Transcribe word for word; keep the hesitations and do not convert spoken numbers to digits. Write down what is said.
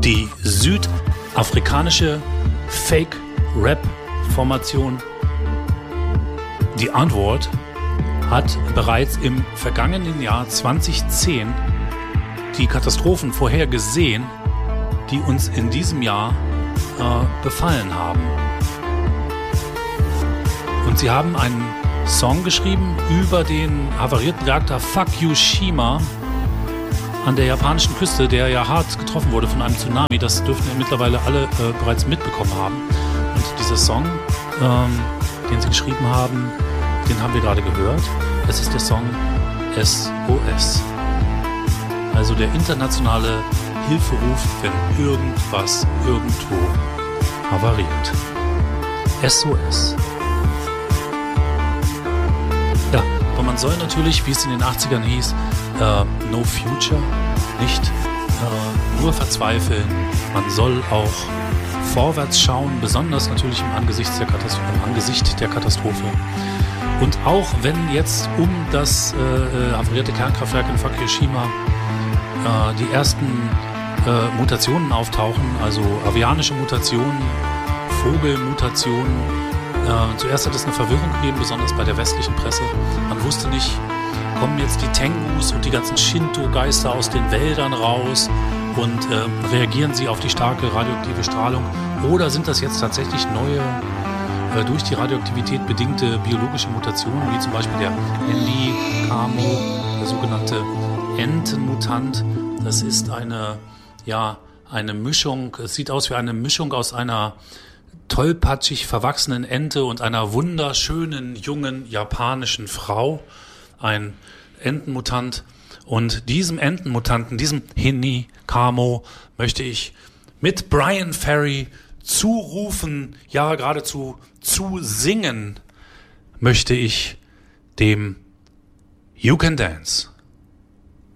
Die südafrikanische Fake-Rap-Formation Die Antwort hat bereits im vergangenen Jahr zwanzig zehn die Katastrophen vorhergesehen, die uns in diesem Jahr äh, befallen haben. Und sie haben einen Song geschrieben über den havarierten Reaktor Fukushima an der japanischen Küste, der ja hart getroffen wurde von einem Tsunami. Das dürften ja mittlerweile alle äh, bereits mitbekommen haben. Und dieser Song, ähm, den sie geschrieben haben, den haben wir gerade gehört. Es ist der Song S O S. Also der internationale Hilferuf, wenn irgendwas irgendwo havariert. S O S. Ja, aber man soll natürlich, wie es in den achtzigern hieß, äh, no future, nicht äh, nur verzweifeln. Man soll auch vorwärts schauen, besonders natürlich im Angesicht der Katastrophe. Im Angesicht der Katastrophe. Und auch wenn jetzt um das äh, havarierte Kernkraftwerk in Fukushima äh, die ersten äh, Mutationen auftauchen, also avianische Mutationen, Vogelmutationen, Äh, zuerst hat es eine Verwirrung gegeben, besonders bei der westlichen Presse. Man wusste nicht, kommen jetzt die Tengus und die ganzen Shinto-Geister aus den Wäldern raus und äh, reagieren sie auf die starke radioaktive Strahlung? Oder sind das jetzt tatsächlich neue, äh, durch die Radioaktivität bedingte biologische Mutationen, wie zum Beispiel der Endicamo, der sogenannte Entenmutant? Das ist eine, ja, eine Mischung, es sieht aus wie eine Mischung aus einer tollpatschig verwachsenen Ente und einer wunderschönen, jungen japanischen Frau, ein Entenmutant. Und diesem Entenmutanten, diesem Endicamo, möchte ich mit Bryan Ferry zurufen, ja geradezu zu singen, möchte ich dem You Can Dance.